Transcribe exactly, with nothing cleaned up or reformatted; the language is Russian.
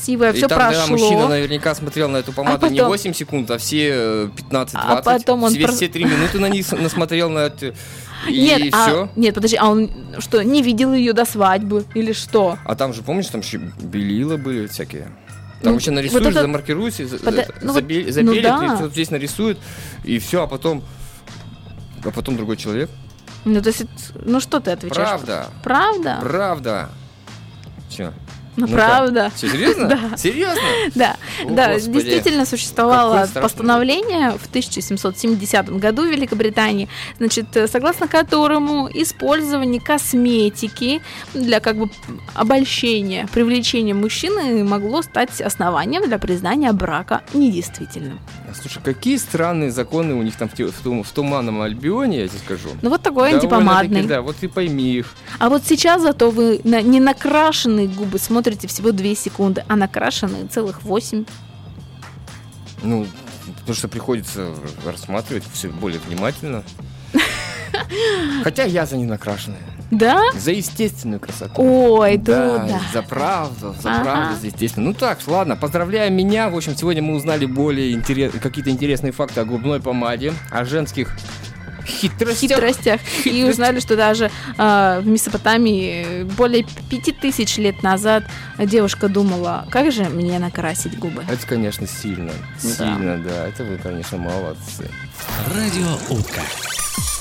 красивая, все и там, прошло. Да, мужчина наверняка смотрел на эту помаду а потом... не восемь секунд, а все пятнадцать-двадцать. А потом он... Все, все три минуты на них насмотрел на это. И нет, а, все. Нет, подожди, а он что, не видел ее до свадьбы или что? А там же, помнишь, там еще белила были всякие. Там ну, вообще нарисуешь, вот это... замаркируешь, Под... ну, забелит, ну, да. И вот здесь нарисует, и все, а потом, а потом другой человек. Ну, то есть, ну что ты отвечаешь? Правда. Правда? Правда. Че? Ну, ну правда. Что, серьезно? Да. Серьезно? Да, О, да, Господи. Действительно существовало постановление в тысяча семьсот семидесятом году в Великобритании, значит, согласно которому использование косметики для как бы обольщения, привлечения мужчины могло стать основанием для признания брака недействительным. Слушай, какие странные законы у них там в, в, том, в Туманном Альбионе, я тебе скажу. Ну вот такой антипомадный. Да, вот ты пойми их. А вот сейчас зато вы на не накрашенные губы смотрите всего две секунды, а накрашенные целых восемь. Ну, потому что приходится рассматривать все более внимательно. Хотя я за ненакрашенные. Да? За естественную красоту. Ой, да, да. За правду, за ага. правду, за естественную. Ну так, ладно, поздравляем меня. В общем, сегодня мы узнали более интерес... какие-то интересные факты о губной помаде, о женских хитростях. хитростях. И узнали, что даже э, в Месопотамии более пяти тысяч лет назад девушка думала, как же мне накрасить губы. Это, конечно, сильно. Да. Сильно, да. Это вы, конечно, молодцы. Радио Утка.